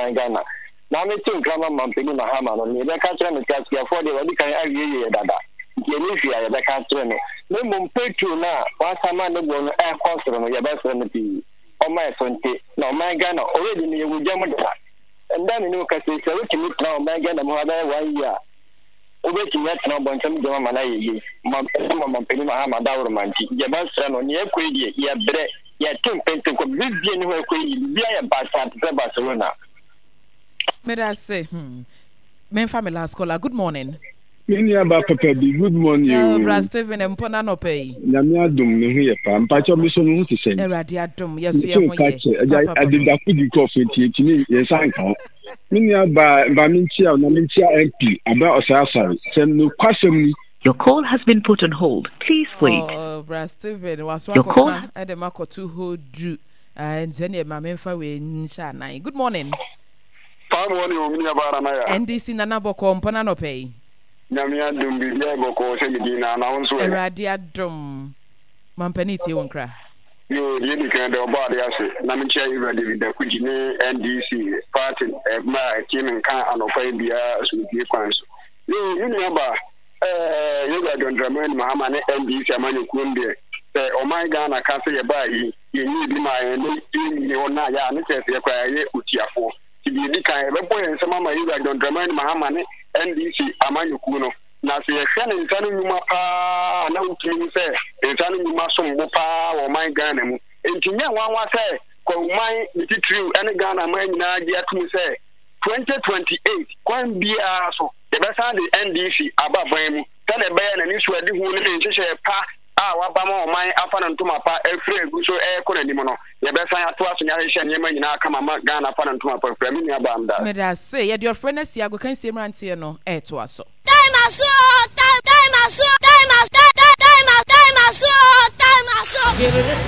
man Ghana. Now me think grandma Mampini Mahama no me catch me catch for the what can I dada. Yenifia ya catch me. Me mumpetu na wasa man no go air cost no ya best remedy. O my sonte. No man Ghana already me we jam that. And then you know cause we can meet now man Ghana mo ada 1 year. Obeki yet no boncham jama mana yi Mampini Mahama da romanti. Ya best no ne kwedi ya bre ya tempente ko bibie ni ho kwedi bia ya Barcelona. May I say, men family last caller. Good morning. Many about Papa. Good morning. Brother Stephen and Pona no pay. Namia dum ne here pa. Mpacho mi so no to say. Eradia dum. Yes, we are mo ye. I did that for the coffee tea. Yes, uncle. Many about Baminchia, Naminchia MP about Osasa. Send no question. Your call has been put on hold. Please wait. Oh, Brother Stephen was one call at the Marco 2 who drew and then your mamma we nshana. Good morning. NDC Nanabo Compana no pay. Namia dum bibia boko se midina na wonso. Eradia dum. Mampaniti wonkra. Yo yedi kan de oba de ase. Na me chia iradi da kujine NDC party ma kimin kan anopai bia asubie kwanso. Yo yuni aba yoga don Dramani Mahama ne NDC amani kunde. O my Ghana ka se ye ba yi ni bi ma ni ona ya ne se se kwa ye utiafo. Tibi kan e bebo en sama ma yoga don Dramani Mahama ne NDC amani kuno na se ye hwe ne ntanu nyuma pa na utimi se ntanu nyuma so mbo pa o my Ghana mu entinya nwanwa se ko my mititru ene Ghana ma nyina dia tum se 2028 kwan bia so e be sa de NDC ababan mu tele be na ni so adi hu ne nhyehyɛ pa wabama o man afa na ntoma pa efre gu so kona ni mo no ye be san ato aso nya hye nyema nyina kama ma Ghana afa na ntoma pa fra mi ni aba amda me da say ye your friend asi ago kan se mrantie no to aso time aso